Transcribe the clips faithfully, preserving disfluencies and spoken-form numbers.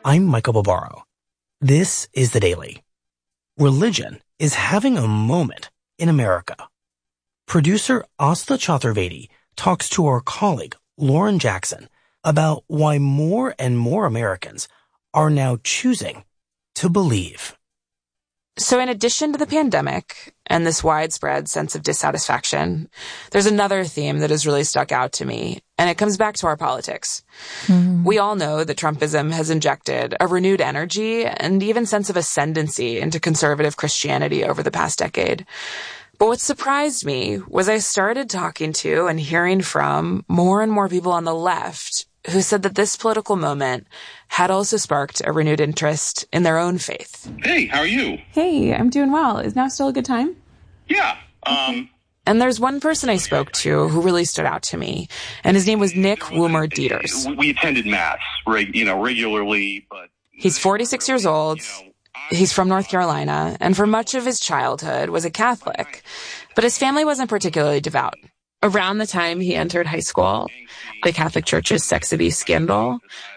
I'm Michael Barbaro. This is The Daily. Religion is having a moment in America. Producer Asta Chaturvedi talks to our colleague Lauren Jackson about why more and more Americans are now choosing to believe. So in addition to the pandemic and this widespread sense of dissatisfaction, there's another theme that has really stuck out to me, and it comes back to our politics. Mm-hmm. We all know that Trumpism has injected a renewed energy and even sense of ascendancy into conservative Christianity over the past decade. But what surprised me was I started talking to and hearing from more and more people on the left who said that this political moment had also sparked a renewed interest in their own faith. Hey, how are you? Hey, I'm doing well. Is now still a good time? Yeah. Um, and there's one person I spoke to who really stood out to me, and his name was Nick Woomer Dieters. We attended Mass, reg, you know, regularly, but... He's forty-six years old. He's from North Carolina, and for much of his childhood was a Catholic, but his family wasn't particularly devout. Around the time he entered high school, the Catholic Church's sex abuse scandal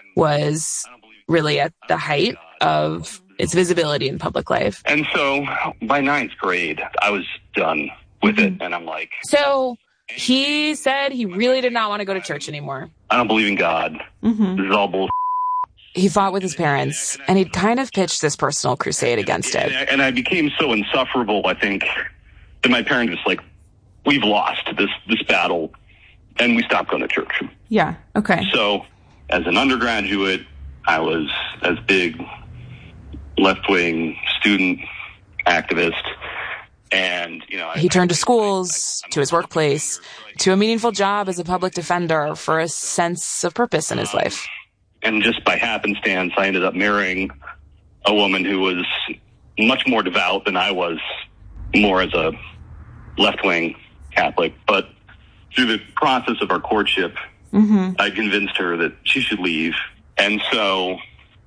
was really at the height of its visibility in public life. And so by ninth grade, I was done with it, and I'm like... So he said he really did not want to go to church anymore. I don't believe in God. Mm-hmm. This is all bullshit. He fought with his parents, and he'd kind of pitched this personal crusade against it. And I became so insufferable, I think, that my parents just like, we've lost this, this battle, and we stopped going to church. Yeah, okay. So, as an undergraduate, I was as big left-wing student activist, and, you know... He turned to schools, to his workplace, to a meaningful job as a public defender for a sense of purpose in his life. And just by happenstance, I ended up marrying a woman who was much more devout than I was, more as a left-wing Catholic. But through the process of our courtship, mm-hmm. I convinced her that she should leave. And so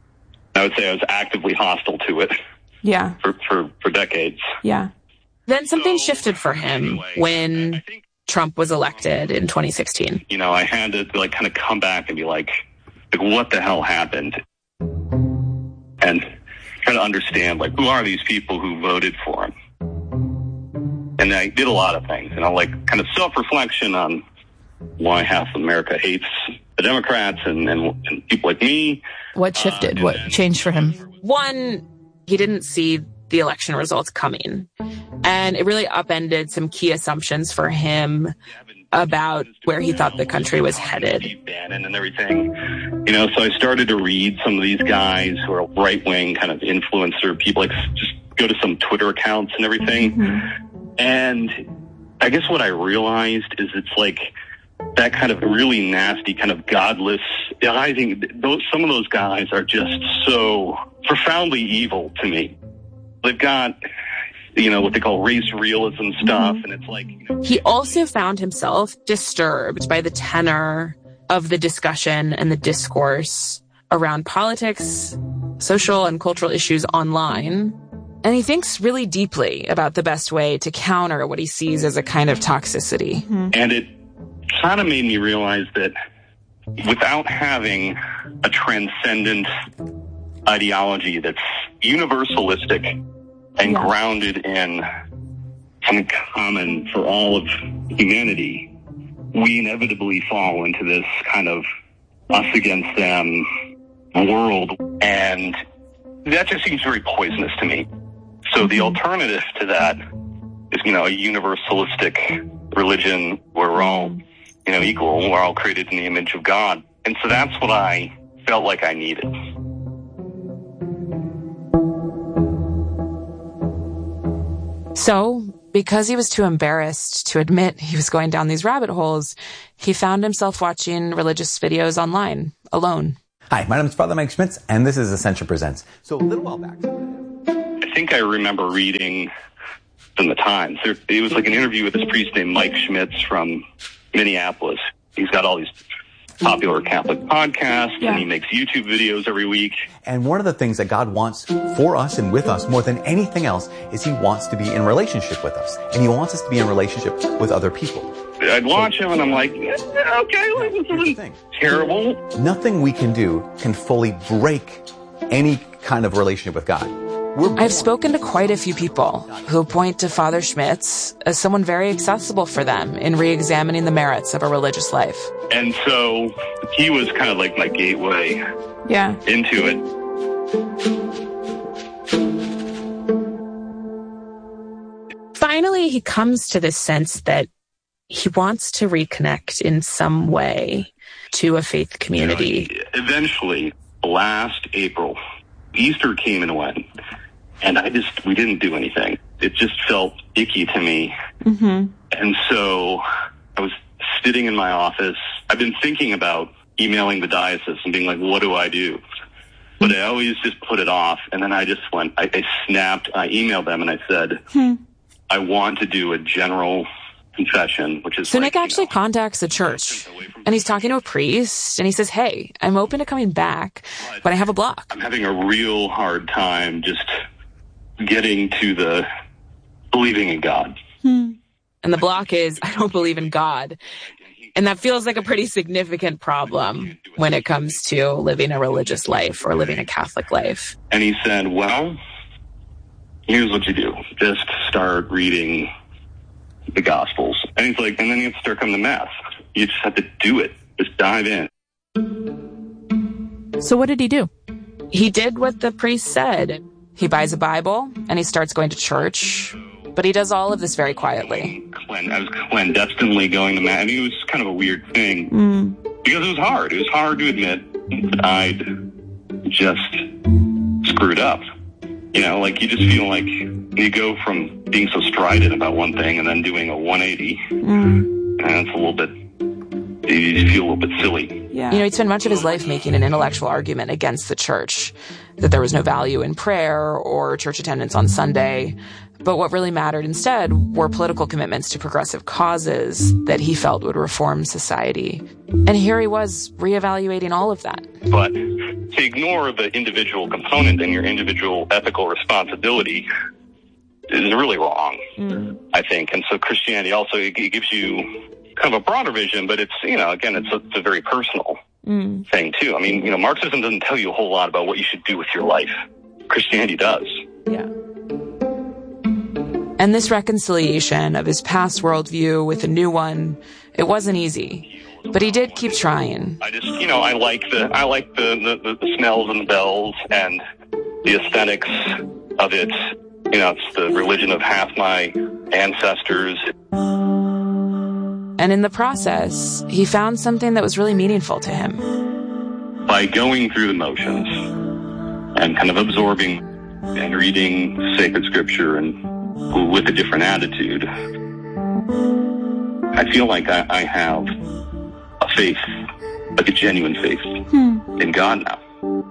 I would say I was actively hostile to it. Yeah. For, for, for decades. Yeah. Then something so, shifted for him anyway, when I think, Trump was elected in twenty sixteen. You know, I had to like kind of come back and be like, like, what the hell happened? And try to understand, like, who are these people who voted for him? And I did a lot of things, and I like kind of self-reflection on why half of America hates the Democrats and, and, and people like me. What shifted? Uh, what then, changed for him? One, he didn't see the election results coming, and it really upended some key assumptions for him about where he thought the country was headed. And everything, you know, so I started to read some of these guys who are right-wing kind of influencer people, like just go to some Twitter accounts and everything. Mm-hmm. And I guess what I realized is it's like that kind of really nasty, kind of godless, I think those, some of those guys are just so profoundly evil to me. They've got, you know, what they call race realism stuff, mm-hmm. and it's like... You know, he also found himself disturbed by the tenor of the discussion and the discourse around politics, social and cultural issues online. And he thinks really deeply about the best way to counter what he sees as a kind of toxicity. Mm-hmm. And it kind of made me realize that without having a transcendent ideology that's universalistic and yeah. grounded in something common for all of humanity, we inevitably fall into this kind of us against them world. And that just seems very poisonous to me. So the alternative to that is, you know, a universalistic religion where we're all, you know, equal. We're all created in the image of God. And so that's what I felt like I needed. So, because he was too embarrassed to admit he was going down these rabbit holes, he found himself watching religious videos online, alone. Hi, my name is Father Mike Schmitz, and this is Ascension Presents. So a little while back... I think I remember reading in the Times. There, it was like an interview with this priest named Mike Schmitz from Minneapolis. He's got all these popular Catholic podcasts, yeah. and he makes YouTube videos every week. And one of the things that God wants for us and with us more than anything else is he wants to be in relationship with us. And he wants us to be in relationship with other people. I'd watch him and I'm like, yeah, okay, well, this isn't terrible. Nothing we can do can fully break any kind of relationship with God. We're I've spoken to quite a few people who point to Father Schmitz as someone very accessible for them in re-examining the merits of a religious life. And so he was kind of like my gateway yeah. into it. Finally, he comes to this sense that he wants to reconnect in some way to a faith community. You know, eventually, last April, Easter came and went. And I just, we didn't do anything. It just felt icky to me. Mm-hmm. And so I was sitting in my office. I've been thinking about emailing the diocese and being like, what do I do? But I always just put it off. And then I just went, I, I snapped, I emailed them and I said, hmm. I want to do a general confession, which is So like, Nick actually you know, contacts a church and he's talking to a priest and he says, hey, I'm open to coming back, but I have a block. I'm having a real hard time just getting to the believing in God. Hmm. And the block is, I don't believe in God. And that feels like a pretty significant problem when it comes to living a religious life or living a Catholic life. And he said, well, here's what you do. Just start reading the Gospels. And he's like, and then you have to start coming to Mass. You just have to do it. Just dive in. So what did he do? He did what the priest said. He buys a Bible and he starts going to church, but he does all of this very quietly. I was clandestinely going to Mass. I mean, it was kind of a weird thing mm. because it was hard. It was hard to admit that I'd just screwed up. You know, like you just feel like you go from being so strident about one thing and then doing a one eighty, mm. and it's a little bit, you just feel a little bit silly. Yeah. You know, he'd spent much of his life making an intellectual argument against the church, that there was no value in prayer or church attendance on Sunday. But what really mattered instead were political commitments to progressive causes that he felt would reform society. And here he was reevaluating all of that. But to ignore the individual component and your individual ethical responsibility is really wrong, mm. I think. And so Christianity also, it gives you kind of a broader vision, but it's, you know, again, it's a, it's a very personal mm. thing too. I mean, you know, Marxism doesn't tell you a whole lot about what you should do with your life. Christianity does. Yeah. And this reconciliation of his past worldview with a new one, it wasn't easy, but he did keep trying. I just, you know, I like the, I like the, the, the smells and the bells and the aesthetics of it. You know, it's the religion of half my ancestors. And in the process, he found something that was really meaningful to him. By going through the motions and kind of absorbing and reading sacred scripture and with a different attitude, I feel like I, I have a faith, like a genuine faith hmm. in God now.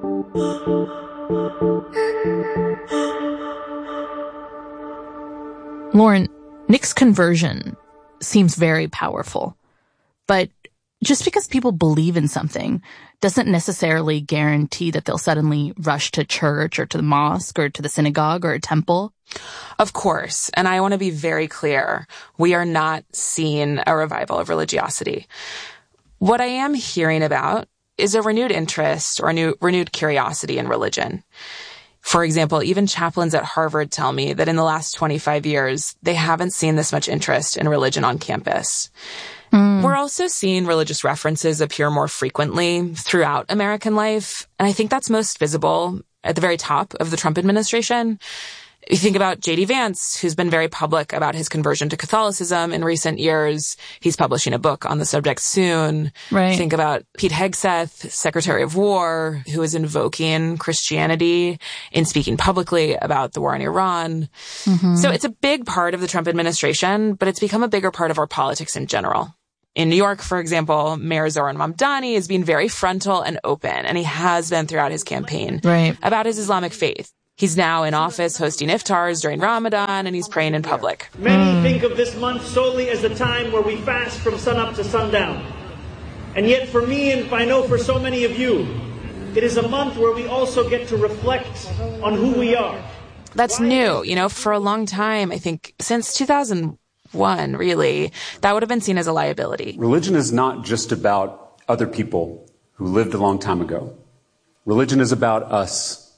Lauren, Nick's conversion seems very powerful, but just because people believe in something doesn't necessarily guarantee that they'll suddenly rush to church or to the mosque or to the synagogue or a temple. Of course. And I want to be very clear. We are not seeing a revival of religiosity. What I am hearing about is a renewed interest or a new, renewed curiosity in religion. For example, even chaplains at Harvard tell me that in the last twenty-five years, they haven't seen this much interest in religion on campus. Mm. We're also seeing religious references appear more frequently throughout American life. And I think that's most visible at the very top of the Trump administration. You think about J D Vance, who's been very public about his conversion to Catholicism in recent years. He's publishing a book on the subject soon. Right. Think about Pete Hegseth, Secretary of War, who is invoking Christianity in speaking publicly about the war in Iran. Mm-hmm. So it's a big part of the Trump administration, but it's become a bigger part of our politics in general. In New York, for example, Mayor Zohran Mamdani is being very frontal and open, and he has been throughout his campaign right. about his Islamic faith. He's now in office hosting iftars during Ramadan, and he's praying in public. Many mm. think of this month solely as a time where we fast from sunup to sundown. And yet for me, and I know for so many of you, it is a month where we also get to reflect on who we are. That's new. You know, for a long time, I think since two thousand one, really, that would have been seen as a liability. Religion is not just about other people who lived a long time ago. Religion is about us.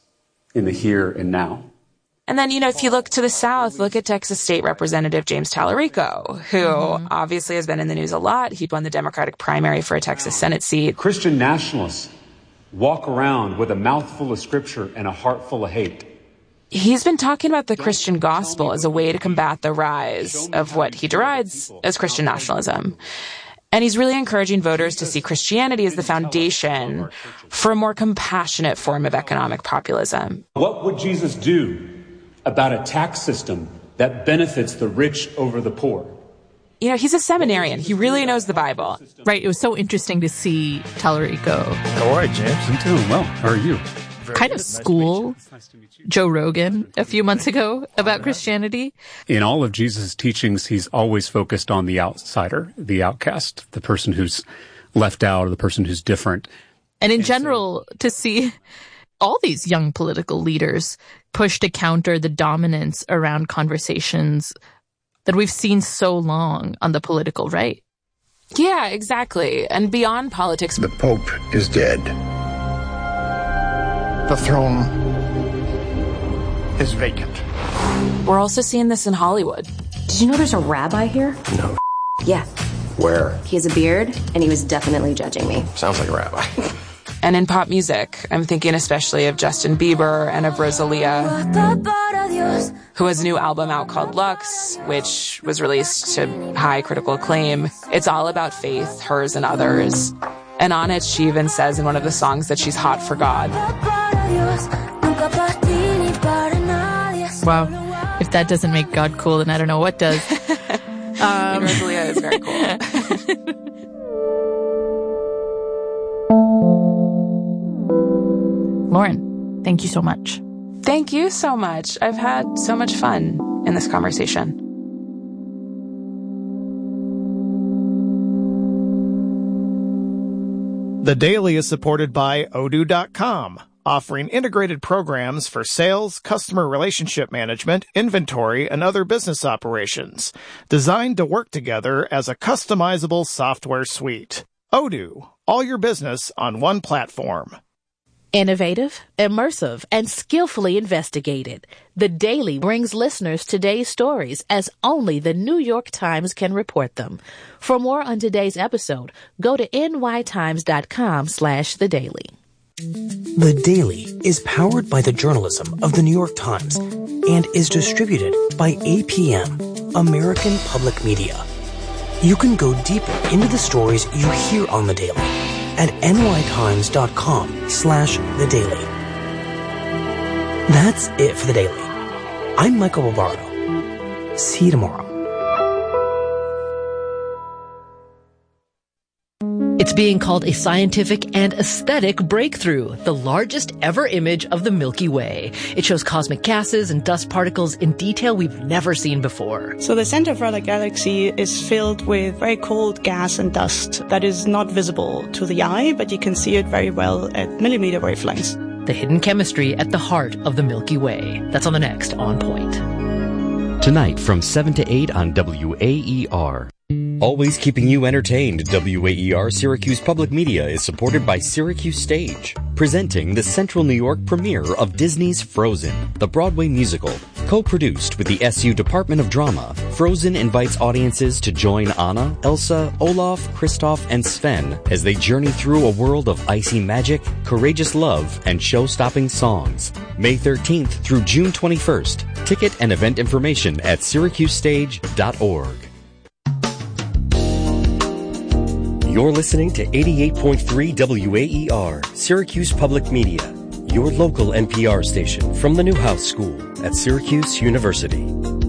in the here and now. And then, you know, if you look to the South, look at Texas State Representative James Tallarico, who mm-hmm. obviously has been in the news a lot. He won the Democratic primary for a Texas Senate seat. Christian nationalists walk around with a mouthful of scripture and a heart full of hate. He's been talking about the Christian gospel as a way to combat the rise of what he derides as Christian nationalism. And he's really encouraging voters to see Christianity as the foundation for a more compassionate form of economic populism. What would Jesus do about a tax system that benefits the rich over the poor? You know, he's a seminarian. He really knows the Bible. Right. It was so interesting to see Tallarico. How are you, James? I'm doing well. How are you? Kind of school Joe Rogan a few months ago about Christianity. In all of Jesus' teachings, he's always focused on the outsider, the outcast, the person who's left out, or the person who's different. And in general, to see all these young political leaders push to counter the dominance around conversations that we've seen so long on the political right. Yeah, exactly. And beyond politics, the Pope is dead. The throne is vacant. We're also seeing this in Hollywood. Did you know there's a rabbi here? No. Yeah. Where? He has a beard, and he was definitely judging me. Sounds like a rabbi. And in pop music, I'm thinking especially of Justin Bieber and of Rosalia, who has a new album out called Lux, which was released to high critical acclaim. It's all about faith, hers and others. And on it, she even says in one of the songs that she's hot for God. Wow. If that doesn't make God cool, then I don't know what does. um, Rosalia is very cool. Lauren, thank you so much. Thank you so much. I've had so much fun in this conversation. The Daily is supported by Odoo dot com, offering integrated programs for sales, customer relationship management, inventory, and other business operations, designed to work together as a customizable software suite. Odoo, all your business on one platform. Innovative, immersive, and skillfully investigated. The Daily brings listeners today's stories as only the New York Times can report them. For more on today's episode, go to N Y Times dot com slash The Daily. The Daily is powered by the journalism of the New York Times and is distributed by A P M, American Public Media. You can go deeper into the stories you hear on The Daily at N Y Times dot com slash The Daily. That's it for The Daily. I'm Michael Barbaro. See you tomorrow. It's being called a scientific and aesthetic breakthrough, the largest ever image of the Milky Way. It shows cosmic gases and dust particles in detail we've never seen before. So the center of our galaxy is filled with very cold gas and dust that is not visible to the eye, but you can see it very well at millimeter wavelengths. The hidden chemistry at the heart of the Milky Way. That's on the next On Point. Tonight from seven to eight on W A E R. Always keeping you entertained, W A E R Syracuse Public Media is supported by Syracuse Stage, presenting the Central New York premiere of Disney's Frozen, the Broadway musical. Co-produced with the S U Department of Drama, Frozen invites audiences to join Anna, Elsa, Olaf, Kristoff, and Sven as they journey through a world of icy magic, courageous love, and show-stopping songs. May thirteenth through June twenty-first. Ticket and event information at syracuse stage dot org. You're listening to eighty-eight point three W A E R, Syracuse Public Media, your local N P R station from the Newhouse School at Syracuse University.